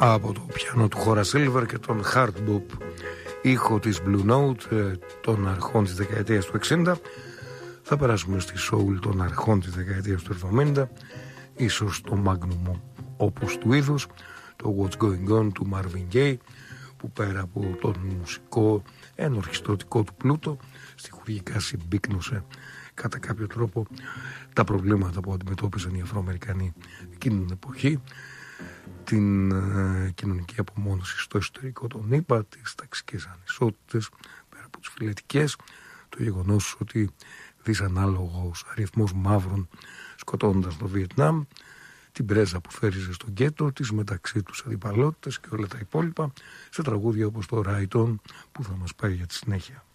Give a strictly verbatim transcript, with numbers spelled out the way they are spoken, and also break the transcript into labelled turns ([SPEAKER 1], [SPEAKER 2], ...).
[SPEAKER 1] από το πιάνο του Χώρα Silver και τον Hard Bop ήχο της Blue Note των αρχών της δεκαετίας του εξήντα. Θα περάσουμε στη soul των αρχών της δεκαετίας του εβδομήντα, ίσως το magnum όπως του είδους, το What's Going On του Marvin Gaye, που πέρα από τον μουσικό ενορχιστρωτικό του πλούτο στιχουργικά συμπίκνωσε κατά κάποιο τρόπο τα προβλήματα που αντιμετώπιζαν οι Αφροαμερικανοί εκείνη την εποχή, την ε, κοινωνική απομόνωση στο εσωτερικό των ΗΠΑ, τις ταξικές ανισότητες, πέρα από τις φιλετικές, το γεγονός ότι δυσανάλογος αριθμός μαύρων σκοτώνοντας το Βιετνάμ, την πρέζα που φέριζε στο γκέτο, τις μεταξύ τους αντιπαλότητες και όλα τα υπόλοιπα, σε τραγούδια όπως το Right On που θα μας πάει για τη συνέχεια.